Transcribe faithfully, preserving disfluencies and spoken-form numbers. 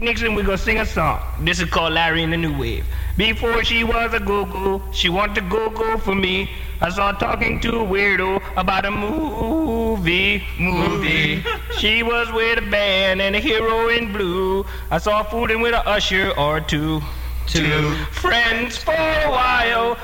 next thing we're gonna sing a song. This is called Larry and the New Wave. Before she was a go-go, she wanted to go-go for me. I saw her talking to a weirdo about a movie, movie. She was with a band and a hero in blue. I saw her fooling with a usher or two. Two friends for a while,